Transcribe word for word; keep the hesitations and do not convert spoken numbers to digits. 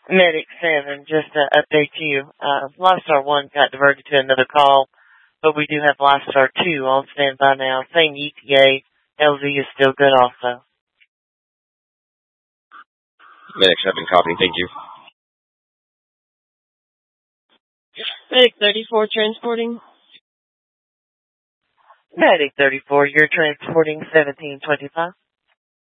Medic seven, just to update you, uh, Lifestar one got diverted to another call, but we do have Lifestar two on standby now. Same E T A. L Z is still good also. Medic seven, copy. Thank you. Medic thirty-four, transporting. Medic thirty-four, you're transporting seventeen twenty-five.